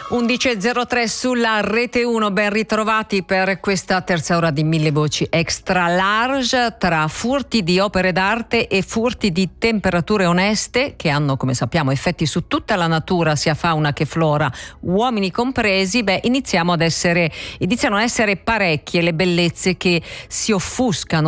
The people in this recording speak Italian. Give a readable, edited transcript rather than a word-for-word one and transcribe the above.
11.03 sulla Rete 1, ben ritrovati per questa terza ora di Mille Voci Extra Large, tra furti di opere d'arte e furti di temperature oneste che hanno, come sappiamo, effetti su tutta la natura, sia fauna che flora, uomini compresi. Iniziano ad essere parecchie le bellezze che si offuscano